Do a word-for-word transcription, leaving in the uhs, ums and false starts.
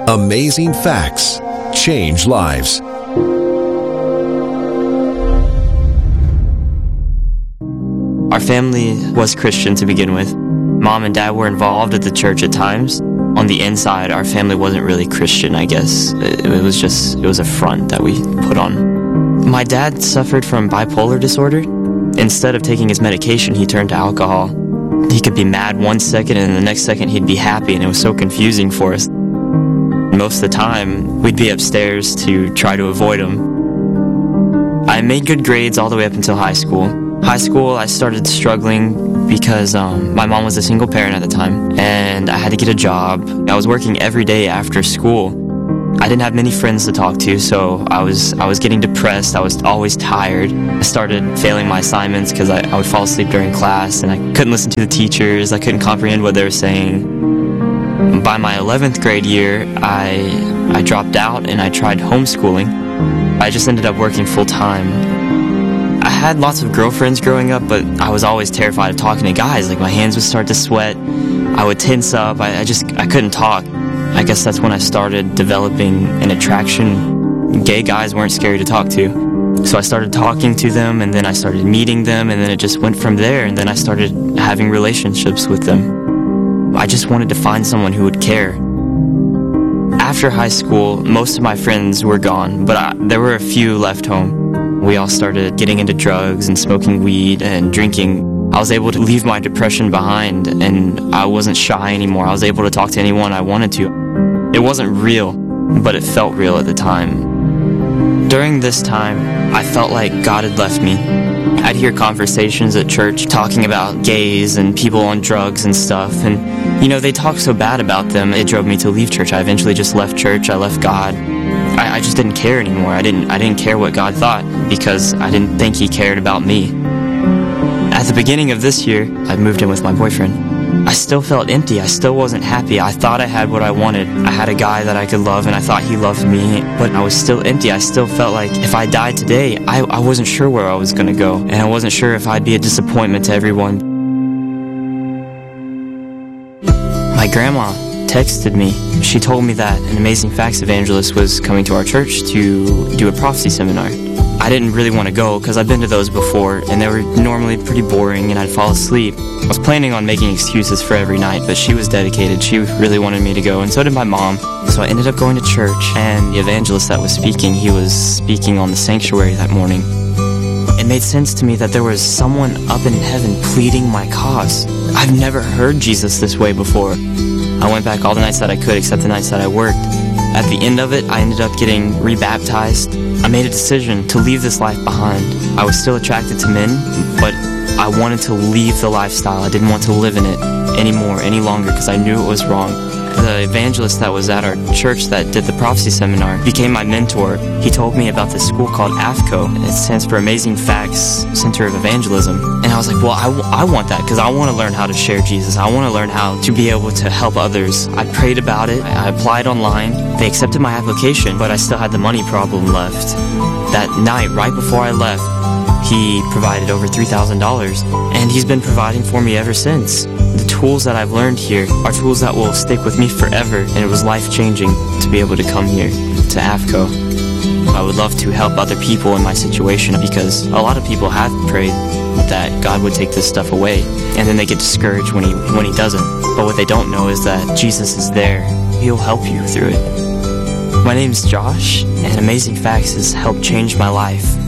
Amazing Facts. Change lives. Our family was Christian to begin with. Mom and Dad were involved at the church at times. On the inside, our family wasn't really Christian, I guess. It, it was just, it was a front that we put on. My dad suffered from bipolar disorder. Instead of taking his medication, he turned to alcohol. He could be mad one second and the next second he'd be happy, and it was so confusing for us. Most of the time, we'd be upstairs to try to avoid him. I made good grades all the way up until high school. High school, I started struggling because um, my mom was a single parent at the time, and I had to get a job. I was working every day after school. I didn't have many friends to talk to, so I was I was getting depressed. I was always tired. I started failing my assignments because I, I would fall asleep during class, and I couldn't listen to the teachers. I couldn't comprehend what they were saying. By my eleventh grade year, I I dropped out and I tried homeschooling. I just ended up working full-time. I had lots of girlfriends growing up, but I was always terrified of talking to guys. Like, my hands would start to sweat. I would tense up. I, I just, I couldn't talk. I guess that's when I started developing an attraction. Gay guys weren't scary to talk to. So I started talking to them, and then I started meeting them, and then it just went from there, and then I started having relationships with them. I just wanted to find someone who would care. After high school, most of my friends were gone, but I, there were a few left home. We all started getting into drugs and smoking weed and drinking. I was able to leave my depression behind, and I wasn't shy anymore. I was able to talk to anyone I wanted to. It wasn't real, but it felt real at the time. During this time, I felt like God had left me. I'd hear conversations at church talking about gays and people on drugs and stuff, and you know, they talked so bad about them, it drove me to leave church. I eventually just left church. I left God. I, I just didn't care anymore. I didn't I didn't care what God thought, because I didn't think He cared about me. At the beginning of this year, I moved in with my boyfriend. I still felt empty. I still wasn't happy. I thought I had what I wanted. I had a guy that I could love, and I thought he loved me, but I was still empty. I still felt like if I died today, I, I wasn't sure where I was going to go, and I wasn't sure if I'd be a disappointment to everyone. My grandma texted me. She told me that an Amazing Facts evangelist was coming to our church to do a prophecy seminar. I didn't really want to go because I've been to those before, and they were normally pretty boring, and I'd fall asleep. I was planning on making excuses for every night, but she was dedicated. She really wanted me to go, and so did my mom. So I ended up going to church, and the evangelist that was speaking, he was speaking on the sanctuary that morning. It made sense to me that there was someone up in heaven pleading my cause. I've never heard Jesus this way before. I went back all the nights that I could, except the nights that I worked. At the end of it, I ended up getting rebaptized. I made a decision to leave this life behind. I was still attracted to men, but I wanted to leave the lifestyle. I didn't want to live in it anymore, any longer, because I knew it was wrong. The evangelist that was at our church that did the prophecy seminar became my mentor. He told me about this school called A F C O. It stands for Amazing Facts Center of Evangelism. And I was like, well, I, w- I want that, because I want to learn how to share Jesus. I want to learn how to be able to help others. I prayed about it. I applied online. They accepted my application, but I still had the money problem left. That night, right before I left, he provided over three thousand dollars, and he's been providing for me ever since. The tools that I've learned here are tools that will stick with me forever, and it was life-changing to be able to come here to A F C O. I would love to help other people in my situation, because a lot of people have prayed that God would take this stuff away, and then they get discouraged when he when he doesn't. But what they don't know is that Jesus is there. He'll help you through it. My name is Josh, and Amazing Facts has helped change my life.